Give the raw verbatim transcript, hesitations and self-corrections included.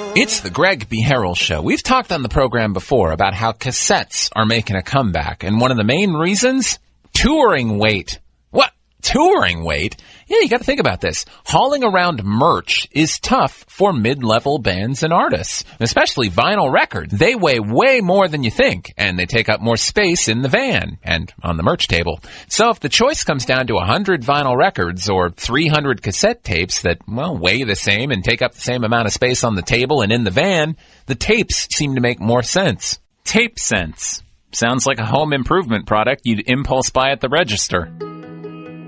It's the Greg B. Harrell Show. We've talked on the program before about how cassettes are making a comeback, and one of the main reasons? Touring weight. What? Touring weight? Yeah, you got to think about this. Hauling around merch is tough for mid-level bands and artists, especially vinyl records. They weigh way more than you think, and they take up more space in the van and on the merch table. So if the choice comes down to one hundred vinyl records or three hundred cassette tapes that, well, weigh the same and take up the same amount of space on the table and in the van, the tapes seem to make more sense. Tape Sense. Sounds like a home improvement product you'd impulse buy at the register.